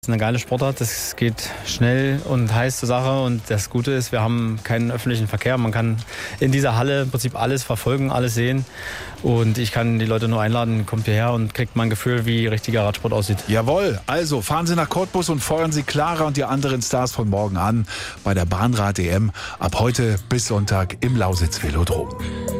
Das ist eine geile Sportart, das geht schnell und heiß zur Sache und das Gute ist, wir haben keinen öffentlichen Verkehr. Man kann in dieser Halle im Prinzip alles verfolgen, alles sehen und ich kann die Leute nur einladen, kommt hierher und kriegt mal ein Gefühl, wie richtiger Radsport aussieht. Jawohl, also fahren Sie nach Cottbus und feuern Sie Clara und die anderen Stars von morgen an bei der Bahnrad-EM ab heute bis Sonntag im Lausitz-Velodrom.